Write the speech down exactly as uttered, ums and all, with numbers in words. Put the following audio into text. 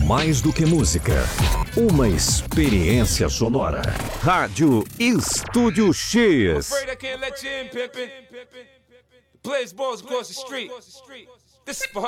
mais do que música, uma experiência sonora. Rádio Estúdio X. Players balls across the street. This is for